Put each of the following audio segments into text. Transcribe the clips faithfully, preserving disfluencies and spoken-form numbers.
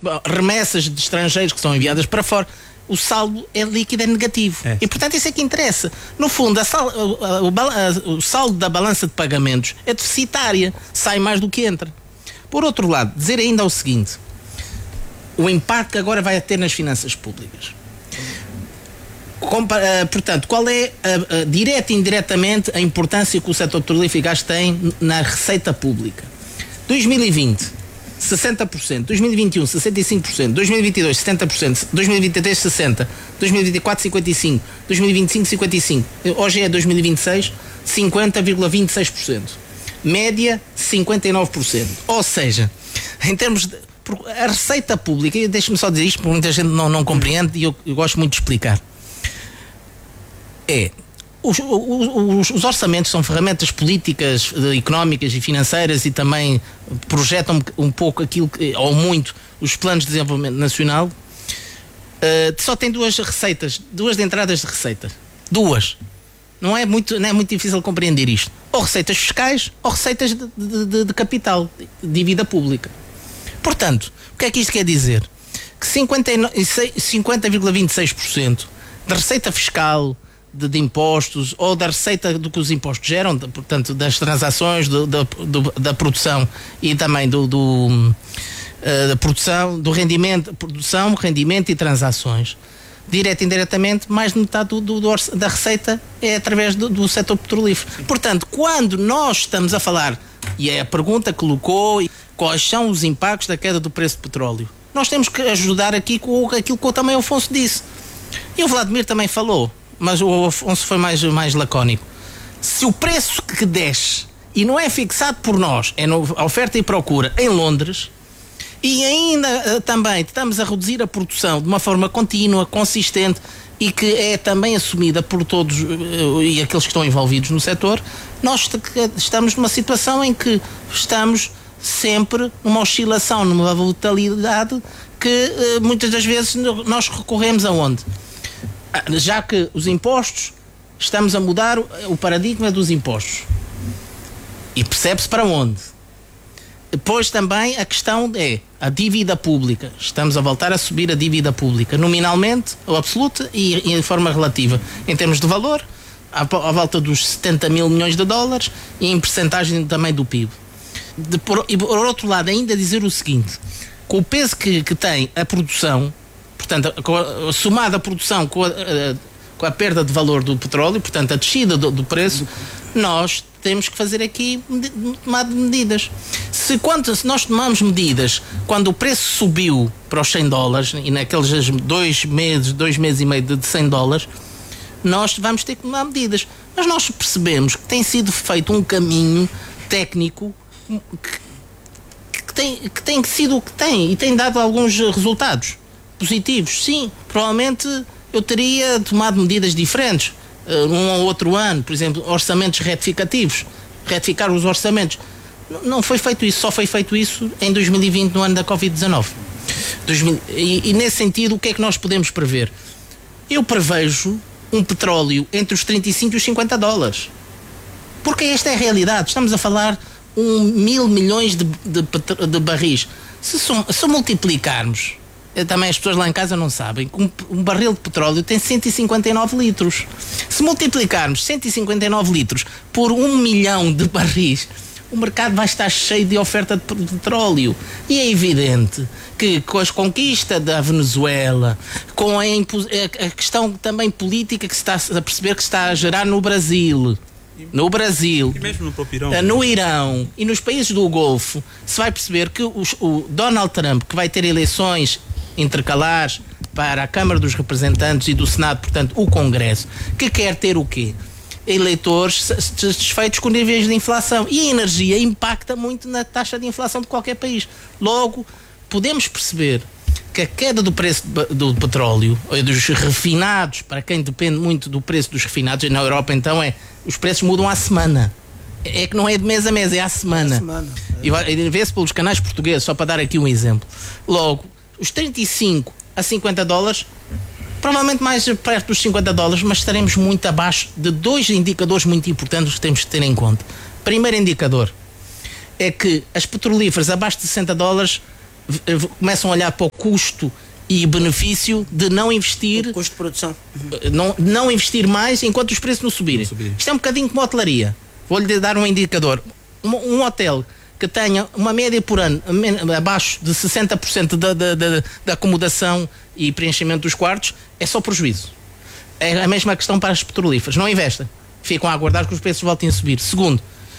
remessas de estrangeiros que são enviadas para fora, o saldo é líquido, é negativo. É. E, portanto, isso é que interessa. No fundo, a sal, o, o, o saldo da balança de pagamentos é deficitária, sai mais do que entra. Por outro lado, dizer ainda o seguinte: o impacto que agora vai ter nas finanças públicas. Compa, uh, portanto, qual é, uh, uh, direta e indiretamente, a importância que o setor petrolífero e gás tem na receita pública? dois mil e vinte, sessenta por cento, dois mil e vinte e um, sessenta e cinco por cento, dois mil e vinte e dois, setenta por cento, dois mil e vinte e três, sessenta por cento, dois mil e vinte e quatro, cinquenta e cinco por cento, dois mil e vinte e cinco, cinquenta e cinco por cento, hoje é dois mil e vinte e seis, cinquenta vírgula vinte e seis por cento, média cinquenta e nove por cento. Ou seja, em termos de a receita pública, e deixe-me só dizer isto porque muita gente não, não compreende e eu, eu gosto muito de explicar, é Os, os, os orçamentos são ferramentas políticas, económicas e financeiras e também projetam um pouco aquilo que, ou muito, os planos de desenvolvimento nacional. Uh, só tem duas receitas, duas de entradas de receita. Duas. Não é muito, não é muito difícil compreender isto. Ou receitas fiscais ou receitas de, de, de, de capital, de dívida pública. Portanto, o que é que isto quer dizer? Que cinquenta vírgula vinte e seis por cento da receita fiscal, De, de impostos ou da receita do que os impostos geram, de, portanto, das transações, do, do, do, da produção e também do, do uh, da produção, do rendimento, produção, rendimento e transações, direta e indiretamente, mais de metade do, do, do, da receita é através do, do setor petrolífero. Portanto, quando nós estamos a falar, e é a pergunta que colocou, quais são os impactos da queda do preço do petróleo, nós temos que ajudar aqui com aquilo que também o Afonso disse. E o Vladimir também falou, mas o Afonso foi mais, mais lacónico. Se o preço que desce, e não é fixado por nós, é no, a oferta e procura em Londres, e ainda uh, também estamos a reduzir a produção de uma forma contínua, consistente, e que é também assumida por todos uh, e aqueles que estão envolvidos no setor, nós estamos numa situação em que estamos sempre numa oscilação, numa volatilidade que uh, muitas das vezes nós recorremos aonde? Já que os impostos, estamos a mudar o, o paradigma dos impostos. E percebe-se para onde. Depois também a questão é a dívida pública. Estamos a voltar a subir a dívida pública, nominalmente, ou absoluta, e, e de forma relativa. Em termos de valor, à, à volta dos setenta mil milhões de dólares, e em percentagem também do P I B. De, por, e por outro lado, ainda dizer o seguinte: com o peso que, que tem a produção, portanto, a, somada a produção com a, a, com a perda de valor do petróleo, portanto, a descida do, do preço, nós temos que fazer aqui, tomar medidas. Se, quando, se nós tomamos medidas quando o preço subiu para os cem dólares, e naqueles dois meses, dois meses e meio de cem dólares, nós vamos ter que tomar medidas. Mas nós percebemos que tem sido feito um caminho técnico que, que, tem, que tem sido o que tem, e tem dado alguns resultados positivos. Sim, provavelmente eu teria tomado medidas diferentes uh, num ou outro ano, por exemplo, orçamentos retificativos, retificar os orçamentos. N- não foi feito isso, só foi feito isso em dois mil e vinte, no ano da covid dezanove. dois mil, e, e nesse sentido, o que é que nós podemos prever? Eu prevejo um petróleo entre os trinta e cinco e os cinquenta dólares. Porque esta é a realidade. Estamos a falar um mil milhões de, de, de barris. Se, se multiplicarmos, também as pessoas lá em casa não sabem, um, um barril de petróleo tem cento e cinquenta e nove litros. Se multiplicarmos cento e cinquenta e nove litros por um milhão de barris, o mercado vai estar cheio de oferta de petróleo. E é evidente que com as conquistas da Venezuela, com a, a questão também política que se está a perceber que se está a gerar no Brasil, no Brasil, e mesmo no próprio Irão, no Irão e nos países do Golfo, se vai perceber que os, o Donald Trump, que vai ter eleições intercalares para a Câmara dos Representantes e do Senado, portanto o Congresso, que quer ter o quê? Eleitores satisfeitos com níveis de inflação, e a energia impacta muito na taxa de inflação de qualquer país. Logo, podemos perceber que a queda do preço do petróleo, ou dos refinados, para quem depende muito do preço dos refinados, e na Europa então é, os preços mudam à semana. É que não é de mês a mês, é à semana. É à semana. É. E vê-se pelos canais portugueses, só para dar aqui um exemplo. Logo, os trinta e cinco a cinquenta dólares, provavelmente mais perto dos cinquenta dólares, mas estaremos muito abaixo de dois indicadores muito importantes que temos que ter em conta. Primeiro indicador é que as petrolíferas abaixo de sessenta dólares começam a olhar para o custo e benefício de não investir, o custo de produção, uhum. não, não investir mais enquanto os preços não subirem. Não subirem. Isto é um bocadinho como a hotelaria. Vou-lhe dar um indicador. Um, um hotel que tenha uma média por ano abaixo de sessenta por cento da, da, da, da acomodação e preenchimento dos quartos é só prejuízo. É a mesma questão para as petrolíferas. Não investem. Ficam a aguardar que os preços voltem a subir. Segundo,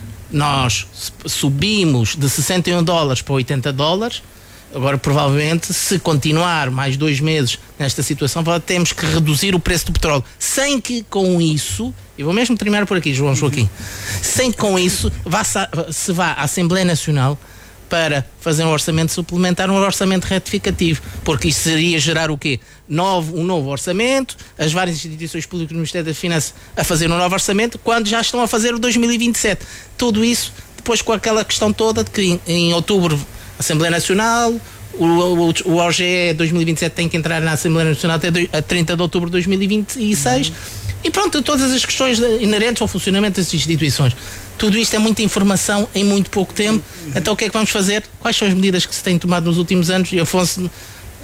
nós subimos de sessenta e um dólares para oitenta dólares. Agora, provavelmente, se continuar mais dois meses nesta situação, temos que reduzir o preço do petróleo. Sem que, com isso, eu vou mesmo terminar por aqui, João Joaquim, sem que, com isso, vá, se vá à Assembleia Nacional para fazer um orçamento suplementar, um orçamento retificativo, porque isso seria gerar o quê? Novo, um novo orçamento, as várias instituições públicas do Ministério das Finanças a fazer um novo orçamento, quando já estão a fazer o dois mil e vinte e sete. Tudo isso, depois com aquela questão toda de que em, em outubro Assembleia Nacional, o, o, o O G E dois mil e vinte e sete tem que entrar na Assembleia Nacional até a trinta de outubro de dois mil e vinte e seis, uhum. E pronto, todas as questões inerentes ao funcionamento das instituições. Tudo isto é muita informação em muito pouco tempo. Uhum. Então o que é que vamos fazer? Quais são as medidas que se têm tomado nos últimos anos? E Afonso, uh,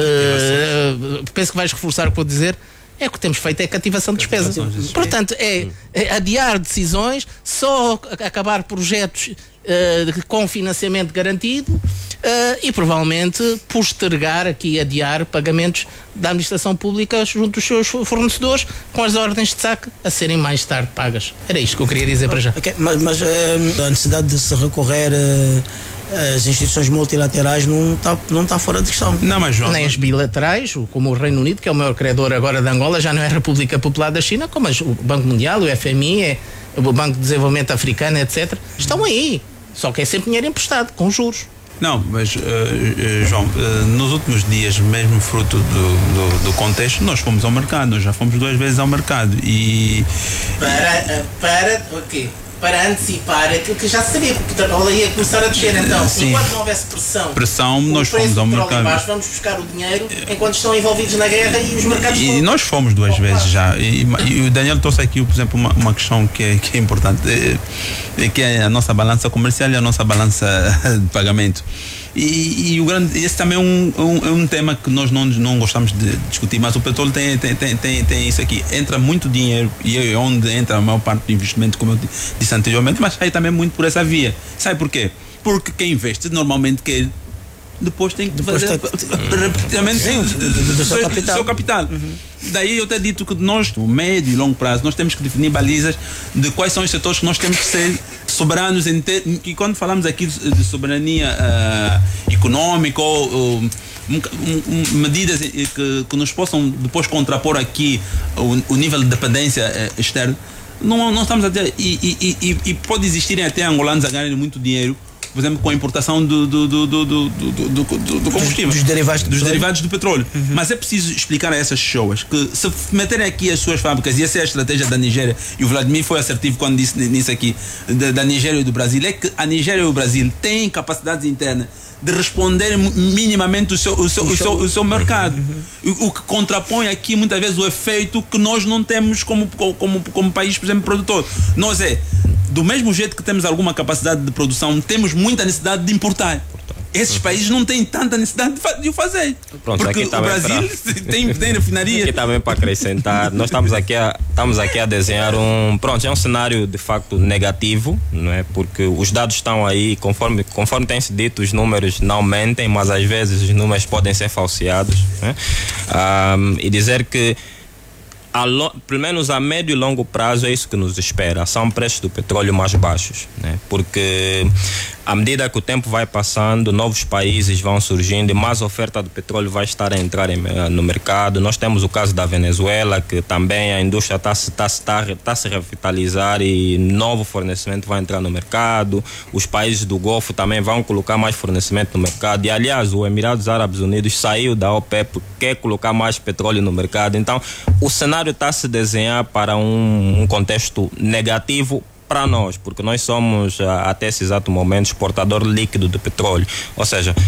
penso que vais reforçar o que vou dizer. É o que temos feito, é cativação de despesa. Portanto, é, é adiar decisões, só acabar projetos uh, com financiamento garantido uh, e provavelmente postergar aqui, adiar pagamentos da administração pública junto dos seus fornecedores, com as ordens de saque a serem mais tarde pagas. Era isto que eu queria dizer para já. Okay, mas, mas uh, a necessidade de se recorrer uh, as instituições multilaterais não está não tá fora de questão. Não, mas João, nem as bilaterais, como o Reino Unido, que é o maior credor agora de Angola, já não é a República Popular da China, como o Banco Mundial, o F M I, é, o Banco de Desenvolvimento Africano, etcétera. Estão aí, só que é sempre dinheiro emprestado, com juros. Não, mas uh, uh, João, uh, nos últimos dias, mesmo fruto do, do, do contexto, nós fomos ao mercado, nós já fomos duas vezes ao mercado e... Para, para, o quê? Para antecipar aquilo que já se sabia, porque ela ia começar a descer. Então, sim, enquanto não houvesse pressão, pressão nós fomos ao mercado. Baixo, vamos buscar o dinheiro enquanto estão envolvidos na guerra e os mercados. E, e nós fomos duas oh, vezes já. E, e o Daniel trouxe aqui, por exemplo, uma, uma questão que é, que é importante, é, que é a nossa balança comercial e a nossa balança de pagamento. E, e o grande, esse também é um, um, um tema que nós não, não gostamos de discutir, mas o petróleo tem, tem, tem, tem, tem isso aqui. Entra muito dinheiro e é onde entra a maior parte do investimento, como eu disse anteriormente, mas sai também muito por essa via. Sabe por quê? Porque quem investe normalmente quer. Depois tem que depois fazer repetidamente do seu capital. Seu capital. Uhum. Daí eu tenho dito que nós, no médio e longo prazo, nós temos que definir balizas de quais são os setores que nós temos que ser soberanos em ter, e quando falamos aqui de soberania uh, econômica ou uh, um, um, medidas que, que nos possam depois contrapor aqui o, o nível de dependência uh, externo, não, não estamos a ter, e, e, e, e pode existirem até angolanos a ganharem muito dinheiro, por exemplo, com a importação do, do, do, do, do, do, do, do combustível, dos, dos derivados do dos petróleo. derivados do petróleo. Uhum. Mas é preciso explicar a essas pessoas que se meterem aqui as suas fábricas, e essa é a estratégia da Nigéria, e o Vladimir foi assertivo quando disse nisso aqui, da, da Nigéria e do Brasil, é que a Nigéria e o Brasil têm capacidades internas de responder minimamente o seu, o seu, o seu, o seu mercado. Uhum. O, o que contrapõe aqui muitas vezes o efeito que nós não temos como, como, como país, por exemplo, produtor. Nós é, do mesmo jeito que temos alguma capacidade de produção, temos muita necessidade de importar. Esses uhum. países não têm tanta necessidade de o fazer. Pronto, porque aqui o Brasil pra... tem, tem refinaria. Aqui também para acrescentar, nós estamos aqui, a, estamos aqui a desenhar um... Pronto, é um cenário de facto negativo, não é? Porque os dados estão aí, conforme, conforme tem se dito, os números não mentem, mas às vezes os números podem ser falseados, né? Um, e dizer que A lo, pelo menos a médio e longo prazo é isso que nos espera, são preços do petróleo mais baixos, né? Porque à medida que o tempo vai passando, novos países vão surgindo e mais oferta do petróleo vai estar a entrar em, no mercado. Nós temos o caso da Venezuela, que também a indústria está tá, tá, tá se revitalizar e novo fornecimento vai entrar no mercado. Os países do Golfo também vão colocar mais fornecimento no mercado. E aliás, o Emirados Árabes Unidos saiu da OPEP porque quer colocar mais petróleo no mercado. Então, o cenário está a se desenhar para um, um contexto negativo para nós, porque nós somos até esse exato momento exportador líquido de petróleo, ou seja,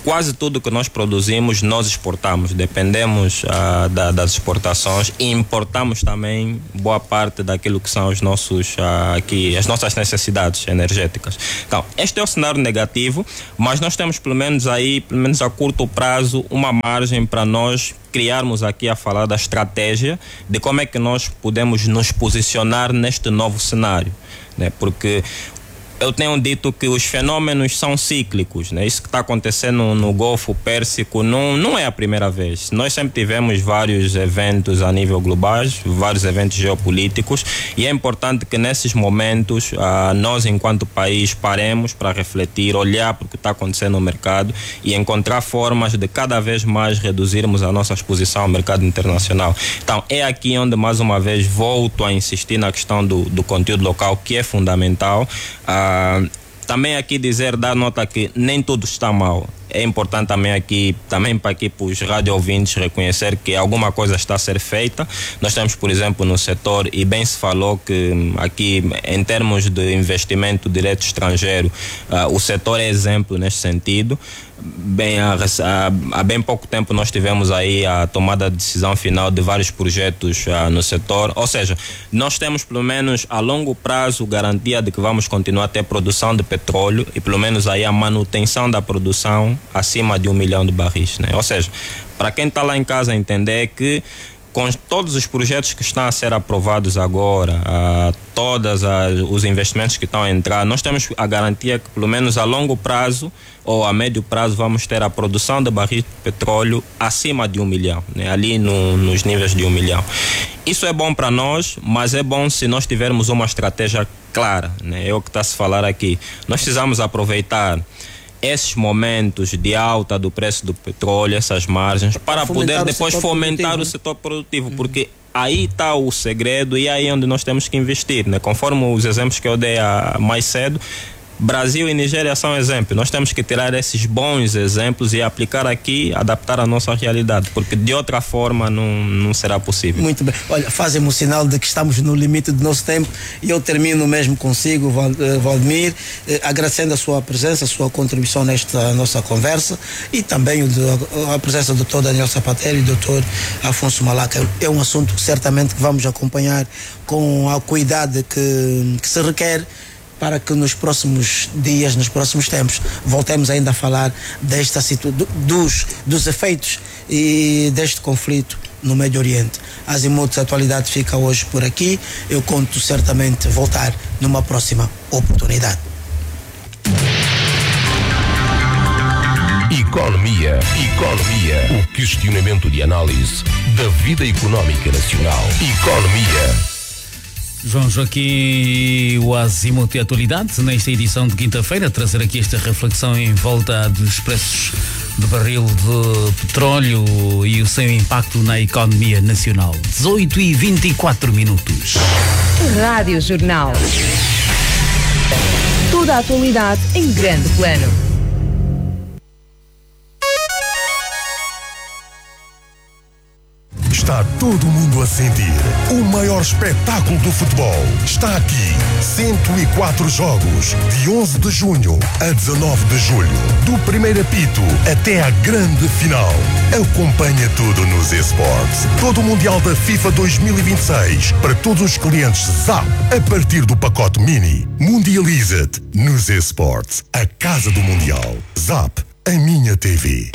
quase tudo que nós produzimos nós exportamos, dependemos uh, da, das exportações e importamos também boa parte daquilo que são os nossos, uh, aqui, as nossas necessidades energéticas. Então, este é o cenário negativo, mas nós temos pelo menos aí, pelo menos a curto prazo, uma margem para nós criarmos aqui a falar da estratégia de como é que nós podemos nos posicionar neste novo cenário, né? Porque eu tenho dito que os fenômenos são cíclicos, né? Isso que está acontecendo no, no Golfo Pérsico não, não é a primeira vez. Nós sempre tivemos vários eventos a nível global, vários eventos geopolíticos, e é importante que nesses momentos ah, nós, enquanto país, paremos para refletir, olhar para o que está acontecendo no mercado e encontrar formas de cada vez mais reduzirmos a nossa exposição ao mercado internacional. Então, é aqui onde, mais uma vez, volto a insistir na questão do, do conteúdo local, que é fundamental. Ah, Uh, também aqui dizer, dar nota que nem tudo está mal. É importante também aqui, também para aqui para os rádio ouvintes reconhecer que alguma coisa está a ser feita. Nós temos, por exemplo, no setor, e bem se falou que aqui, em termos de investimento direto estrangeiro, uh, o setor é exemplo neste sentido. Bem, há, há, há bem pouco tempo nós tivemos aí a tomada de decisão final de vários projetos uh, no setor, ou seja, nós temos pelo menos a longo prazo garantia de que vamos continuar a ter produção de petróleo e pelo menos aí a manutenção da produção acima de um milhão de barris, né? Ou seja, para quem está lá em casa entender que com todos os projetos que estão a ser aprovados agora, uh, todos os investimentos que estão a entrar, nós temos a garantia que pelo menos a longo prazo ou a médio prazo vamos ter a produção de barris de petróleo acima de um milhão, né? Ali no, nos níveis de um milhão. Isso é bom para nós, mas é bom se nós tivermos uma estratégia clara, né? É o que está a se falar aqui. Nós precisamos aproveitar esses momentos de alta do preço do petróleo, essas margens, para poder depois fomentar o setor produtivo, porque aí está o segredo e aí é onde nós temos que investir, né? Conforme os exemplos que eu dei a, mais cedo, Brasil e Nigéria são exemplos. Nós temos que tirar esses bons exemplos e aplicar aqui, adaptar a nossa realidade, porque de outra forma não, não será possível. Muito bem. Olha, fazem-me o sinal de que estamos no limite do nosso tempo e eu termino mesmo consigo, Valdemir, eh, agradecendo a sua presença, a sua contribuição nesta nossa conversa e também o do, a presença do doutor Daniel Sapatelli e do doutor Afonso Malaca. É um assunto que certamente vamos acompanhar com a cuidado que, que se requer, para que nos próximos dias, nos próximos tempos, voltemos ainda a falar desta situação, dos, dos efeitos e deste conflito no Médio Oriente. Azimuth Atualidade fica hoje por aqui. Eu conto certamente voltar numa próxima oportunidade. Economia, economia, o questionamento de análise da vida económica nacional. Economia. João Joaquim, o Azimuth Atualidade, nesta edição de quinta-feira, trazer aqui esta reflexão em volta dos preços do barril de petróleo e o seu impacto na economia nacional. dezoito e vinte e quatro minutos. Rádio Jornal. Toda a atualidade em grande plano. Está todo mundo a sentir. O maior espetáculo do futebol está aqui. cento e quatro jogos, de onze de junho a dezanove de julho. Do primeiro apito até à grande final. Acompanha tudo nos eSports. Todo o Mundial da FIFA dois mil e vinte e seis para todos os clientes Zap a partir do pacote Mini. Mundializa-te nos eSports. A casa do Mundial. Zap, a minha T V.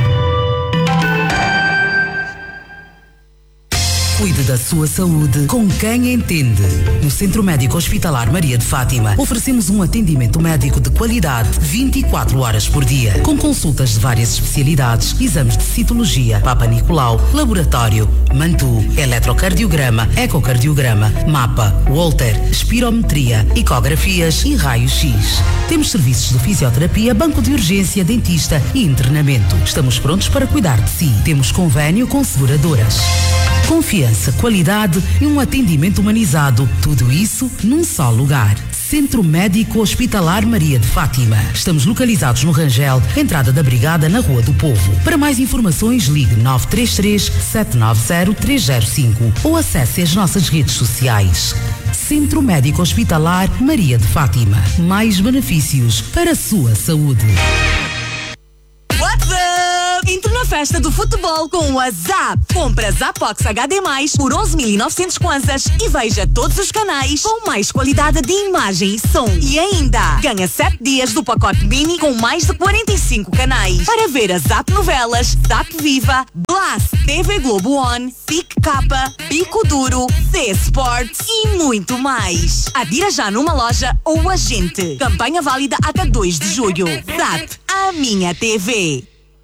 Cuide da sua saúde com quem entende. No Centro Médico Hospitalar Maria de Fátima, oferecemos um atendimento médico de qualidade vinte e quatro horas por dia, com consultas de várias especialidades, exames de citologia, Papa Nicolau, laboratório, Mantu, eletrocardiograma, ecocardiograma, mapa, Holter, espirometria, ecografias e raio-x. Temos serviços de fisioterapia, banco de urgência, dentista e internamento. Estamos prontos para cuidar de si. Temos convênio com seguradoras. Confiança, qualidade e um atendimento humanizado. Tudo isso num só lugar. Centro Médico Hospitalar Maria de Fátima. Estamos localizados no Rangel, entrada da Brigada, na Rua do Povo. Para mais informações, ligue nove três três, sete nove zero, três zero cinco ou acesse as nossas redes sociais. Centro Médico Hospitalar Maria de Fátima. Mais benefícios para a sua saúde. What the? Entre na festa do futebol com o Zap. Compra Zapox H D mais, por onze mil e novecentos kwanzas e veja todos os canais com mais qualidade de imagem e som. E ainda, ganha sete dias do pacote mini com mais de quarenta e cinco canais para ver a Zap Novelas, Zap Viva, Blast, T V Globo One, Pic Capa, Bico Duro, C Sports e muito mais. Adira já numa loja ou agente. Campanha válida até dois de julho. Zap, a minha T V.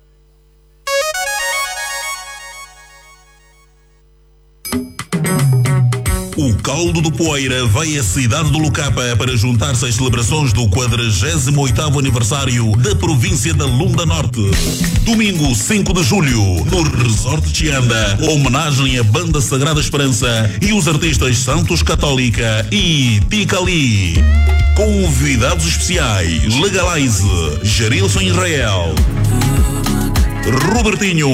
O Caldo do Poeira vai à cidade do Lucapa para juntar-se às celebrações do quadragésimo oitavo aniversário da província da Lunda Norte. Domingo, cinco de julho, no Resort Chianda, homenagem à Banda Sagrada Esperança e os artistas Santos Católica e Ticali. Convidados especiais: Legalize, Gerilson Israel, Robertinho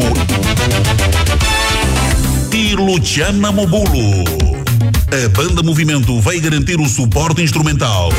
e Luciana Mobulo. A Banda Movimento vai garantir o suporte instrumental.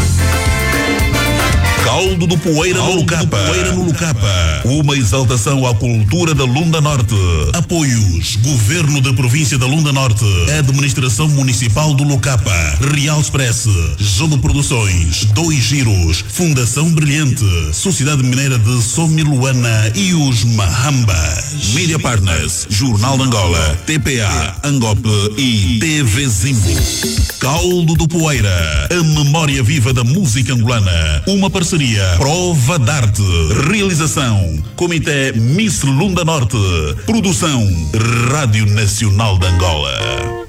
Caldo do Poeira no Lucapa. Poeira no Lucapa. Uma exaltação à cultura da Lunda Norte. Apoios: Governo da Província da Lunda Norte, Administração Municipal do Lucapa, Real Express, Jogo Produções, Dois Giros, Fundação Brilhante, Sociedade Mineira de Somiluana e os Mahambas. Media Partners, Jornal de Angola, T P A, Angope e T V Zimbo. Caldo do Poeira, a memória viva da música angolana. Uma parceria Prova d'Arte. Realização: Comitê Miss Lunda Norte. Produção: Rádio Nacional de Angola.